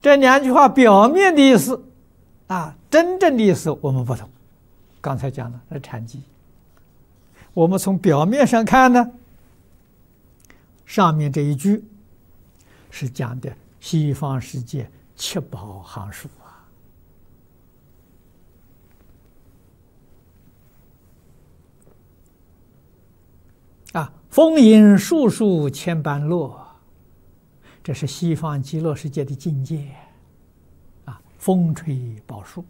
这两句话表面的意思真正的意思我们不懂。刚才讲了那禅机，我们从表面上看呢，上面这一句是讲的西方世界七宝行书风饮树树千般乐，这是西方极乐世界的境界风吹宝树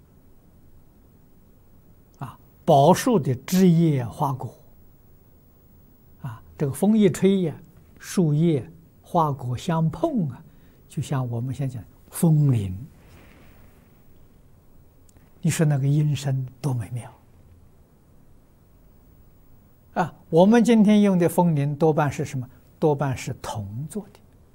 宝树的枝叶花果这个风一吹呀，树叶花果相碰就像我们现在讲风铃，你说那个音声多美妙我们今天用的风铃多半是什么？多半是铜做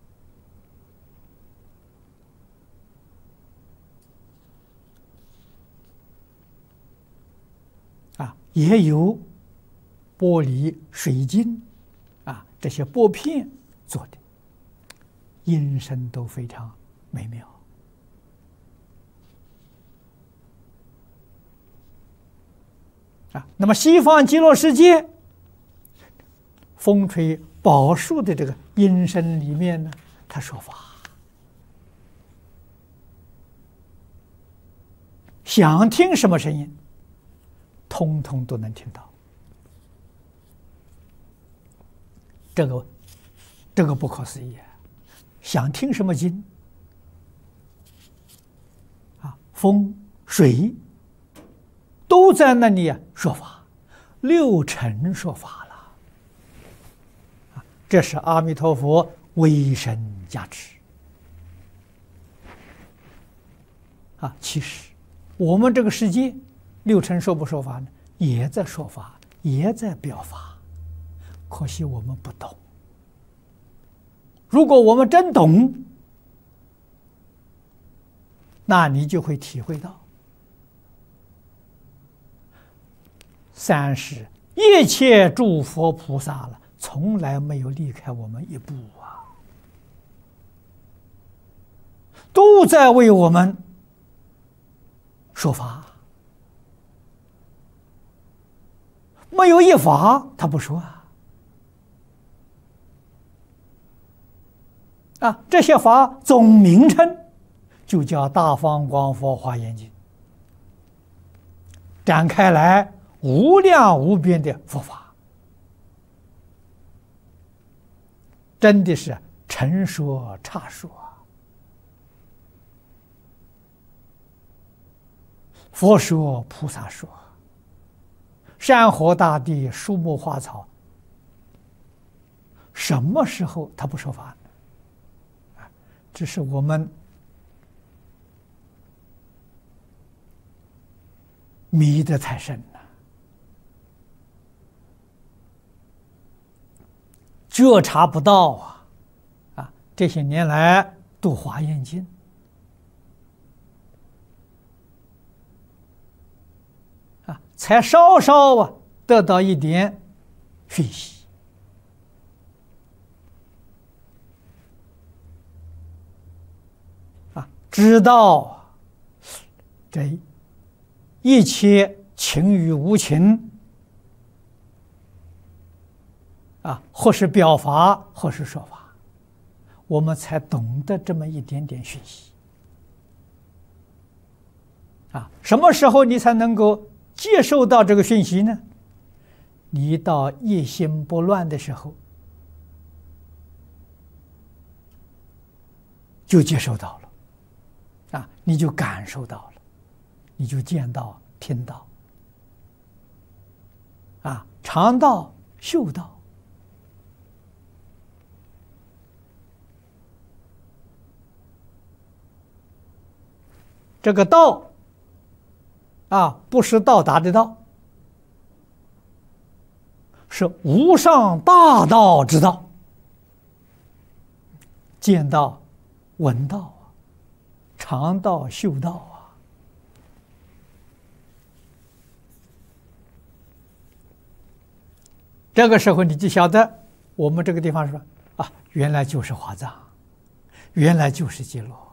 的也有玻璃、水晶这些玻片做的，音声都非常美妙那么西方极乐世界风吹宝树的这个音声里面呢，他说法，想听什么声音，通通都能听到。这个不可思议想听什么经风水都在那里说法，六尘说法了这是阿弥陀佛威神加持其实我们这个世界六尘说不说法呢？也在说法，也在表法，可惜我们不懂。如果我们真懂，那你就会体会到三世一切诸佛菩萨了，从来没有离开我们一步都在为我们说法，没有一法他不说这些法总名称就叫大方广佛华严经，展开来无量无边的佛法，真的是陈说岔说佛说菩萨说，山河大地树木花草，什么时候他不说法呢？只是我们迷得太深了，觉察不到这些年来读华严经才稍稍得到一点讯息知道这一切情与无情或是表法或是说法，我们才懂得这么一点点讯息什么时候你才能够接受到这个讯息呢？你到一心不乱的时候就接受到了你就感受到了，你就见到听到尝到嗅到这个道不是到达的道，是无上大道之道，见到闻到尝到嗅到这个时候你就晓得我们这个地方说原来就是华藏，原来就是极乐